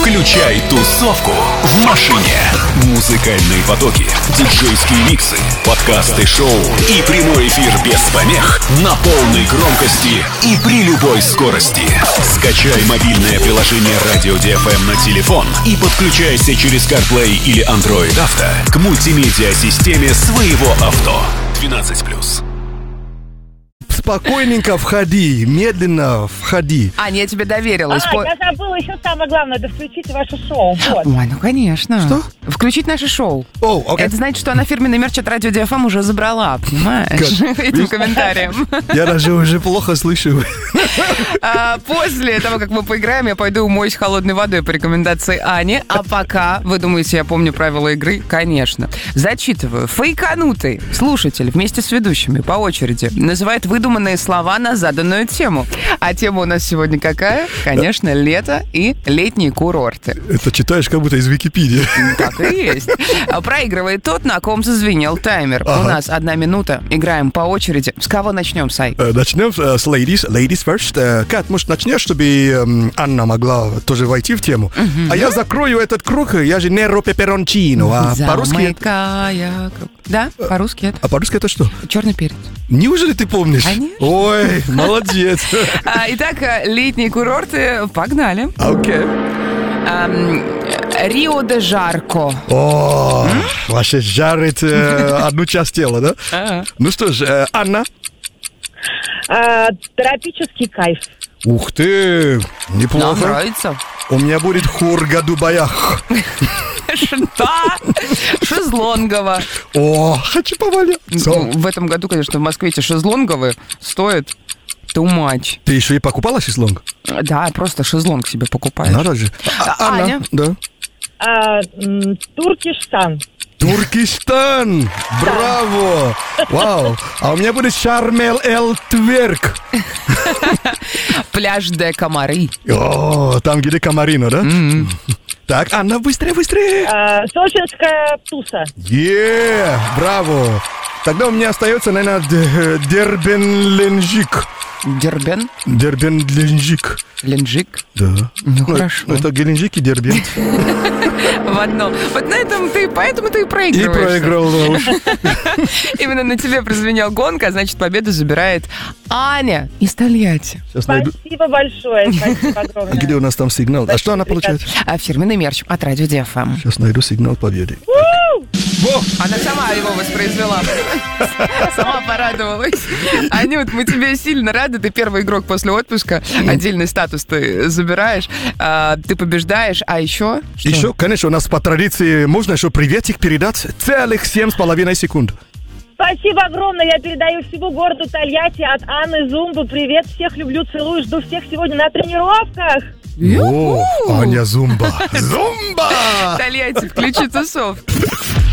Включай тусовку в машине. Музыкальные потоки, диджейские миксы, подкасты шоу и прямой эфир без помех на полной громкости и при любой скорости. Скачай мобильное приложение Radio DFM на телефон и подключайся через CarPlay или Android Auto к мультимедиа-системе своего авто. 12+. Спокойненько входи, медленно входи. Аня, я тебе доверилась. Я забыла еще самое главное, это включить ваше шоу. Вот. Ой, ну конечно. Что? Включить наше шоу. Окей. Это значит, что она фирменный мерч от Радио DFM уже забрала, понимаешь? Этим комментарием. Я даже уже плохо слышу. После того, как мы поиграем, я пойду умоюсь холодной водой по рекомендации Ани. А пока, вы думаете, я помню правила игры? Конечно. Зачитываю. Фейканутый слушатель вместе с ведущими по очереди называет выдуманные слова на заданную тему. А тема у нас сегодня какая? Конечно, лето и летние курорты. Это читаешь как будто из Википедии. Так и есть. Проигрывает тот, на ком зазвенел таймер. У нас 1 минута. Играем по очереди. С кого начнем, Сай? Начнем с ladies. Ladies first. Кат, может, начнешь, чтобы Анна могла тоже войти в тему? А я закрою этот круг. Я же Неро Пеперончино. А по-русски... Замыкая круг. Да, по-русски это. А по-русски это что? Черный перец. Неужели ты помнишь? Конечно. Ой, молодец. Итак, летние курорты. Погнали. Окей. Рио-де-Жарко. О, вообще жарит одну часть тела, да? Ага. Ну что ж, Анна. Тропический кайф. Ух ты, Нам неплохо. нравится. У меня будет Хурга-Дубаях. Что? Шезлонгово. О, хочу поваляться. В этом году, конечно, в Москве эти шезлонговые стоят too much. Ты еще и покупала шезлонг? Да, просто шезлонг себе покупаешь. Надо же. Аня? Да. Туркестан. Туркестан! Браво! Вау! А у меня будет Шарм-эль-Тверк. Пляж де Комары. О, там, где Комарино, да? Так, Анна, быстрее, быстрее! Сочинская туса. Браво! Тогда у меня остается, наверное, Дербен-Ленджик. Дербен? Дербен-Ленджик. Ленджик? Да. Ну, хорошо. Это Геленджик и Дербент. В одном. Вот на этом поэтому ты и И проигрываешь. проиграл. Именно на тебе прозвенел гонг, а значит, победу забирает Аня из Тольятти. Сейчас найду. Спасибо большое. Спасибо огромное. Где у нас там сигнал? А что она получает? Фирменный мерч от Радио DFM. Сейчас найду сигнал победы. Она сама его воспроизвела. Сама порадовалась. Анют, мы тебе сильно рады. Ты первый игрок после отпуска. Отдельный статус ты забираешь. Ты побеждаешь. А еще? Что? Еще, конечно, у нас по традиции можно еще приветик передать. Целых 7,5 секунд. Спасибо огромное. Я передаю всему городу Тольятти от Анны Зумбы. Привет. Всех люблю, целую. Жду всех сегодня на тренировках. О, Аня Зумба. Зумба! Тольятти, включи тусовку.